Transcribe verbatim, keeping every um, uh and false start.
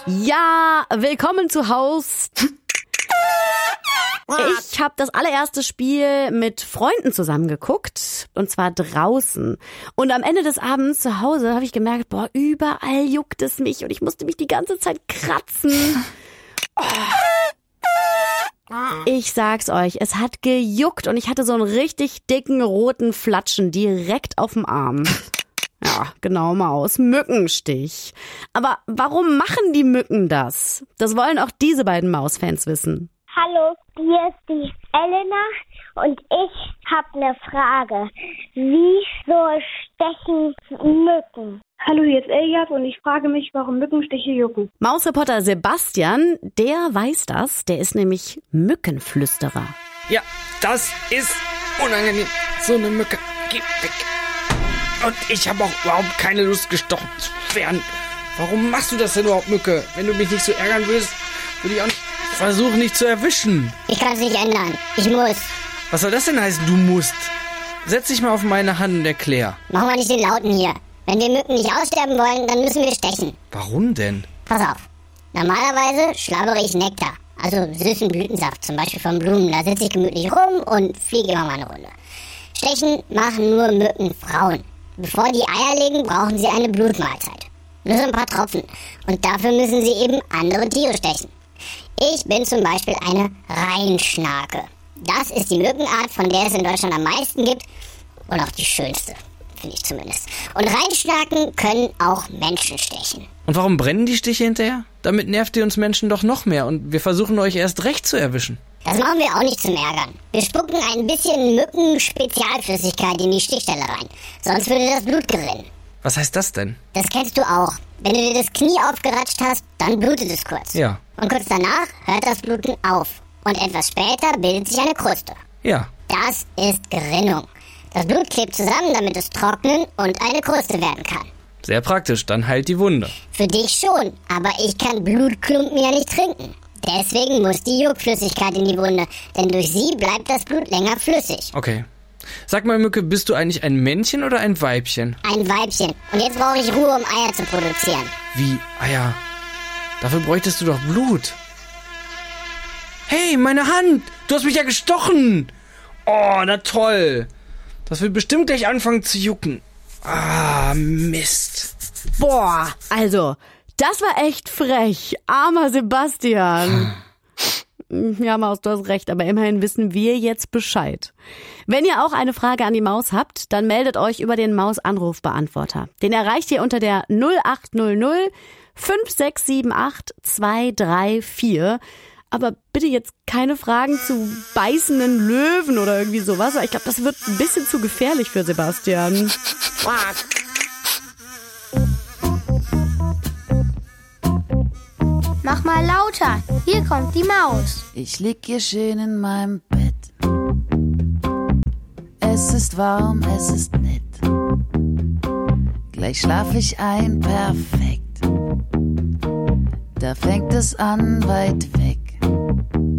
Ja, willkommen zu Haus. Ich habe das allererste Spiel mit Freunden zusammen geguckt, und zwar draußen. Und am Ende des Abends zu Hause habe ich gemerkt, boah, überall juckt es mich und ich musste mich die ganze Zeit kratzen. Oh. Ich sag's euch, es hat gejuckt und ich hatte so einen richtig dicken roten Flatschen direkt auf dem Arm. Ja, genau, Maus. Mückenstich. Aber warum machen die Mücken das? Das wollen auch diese beiden Mausfans wissen. Hallo, hier ist die Elena und ich habe eine Frage. Wieso stechen Mücken? Hallo, hier ist Elias und ich frage mich, warum Mückenstiche jucken. Mausreporter Sebastian, der weiß das. Der ist nämlich Mückenflüsterer. Ja, das ist unangenehm. So eine Mücke. Geh weg. Und ich habe auch überhaupt keine Lust, gestochen zu werden. Warum machst du das denn überhaupt, Mücke? Wenn du mich nicht so ärgern willst, würde ich auch nicht versuchen, dich zu erwischen. Ich kann es nicht ändern. Ich muss. Was soll das denn heißen, du musst? Setz dich mal auf meine Hand und erklär. Machen wir nicht den Lauten hier. Wenn wir Mücken nicht aussterben wollen, dann müssen wir stechen. Warum denn? Pass auf. Normalerweise schlabbere ich Nektar. Also süßen Blütensaft, zum Beispiel von Blumen. Da sitze ich gemütlich rum und fliege immer mal eine Runde. Stechen machen nur Mückenfrauen. Bevor die Eier legen, brauchen sie eine Blutmahlzeit. Nur so ein paar Tropfen. Und dafür müssen sie eben andere Tiere stechen. Ich bin zum Beispiel eine Rheinschnake. Das ist die Mückenart, von der es in Deutschland am meisten gibt. Und auch die schönste, finde ich zumindest. Und Rheinschnaken können auch Menschen stechen. Und warum brennen die Stiche hinterher? Damit nervt ihr uns Menschen doch noch mehr und wir versuchen euch erst recht zu erwischen. Das machen wir auch nicht zum Ärgern. Wir spucken ein bisschen Mücken-Spezialflüssigkeit in die Stichstelle rein. Sonst würde das Blut gerinnen. Was heißt das denn? Das kennst du auch. Wenn du dir das Knie aufgeratscht hast, dann blutet es kurz. Ja. Und kurz danach hört das Bluten auf. Und etwas später bildet sich eine Kruste. Ja. Das ist Gerinnung. Das Blut klebt zusammen, damit es trocknen und eine Kruste werden kann. Sehr praktisch, dann heilt die Wunde. Für dich schon, aber ich kann Blutklumpen ja nicht trinken. Deswegen muss die Juckflüssigkeit in die Wunde, denn durch sie bleibt das Blut länger flüssig. Okay. Sag mal, Mücke, bist du eigentlich ein Männchen oder ein Weibchen? Ein Weibchen. Und jetzt brauche ich Ruhe, um Eier zu produzieren. Wie Eier? Dafür bräuchtest du doch Blut. Hey, meine Hand! Du hast mich ja gestochen! Oh, na toll! Das wird bestimmt gleich anfangen zu jucken. Ah, Mist. Boah, also, das war echt frech. Armer Sebastian. Ja, Maus, du hast recht, aber immerhin wissen wir jetzt Bescheid. Wenn ihr auch eine Frage an die Maus habt, dann meldet euch über den Maus-Anrufbeantworter. Den erreicht ihr unter der null acht null null fünf sechs sieben acht zwei drei vier. Aber bitte jetzt keine Fragen zu beißenden Löwen oder irgendwie sowas. Ich glaube, das wird ein bisschen zu gefährlich für Sebastian. Mach mal lauter. Hier kommt die Maus. Ich lieg hier schön in meinem Bett. Es ist warm, es ist nett. Gleich schlaf ich ein, perfekt. Da fängt es an, weit weg.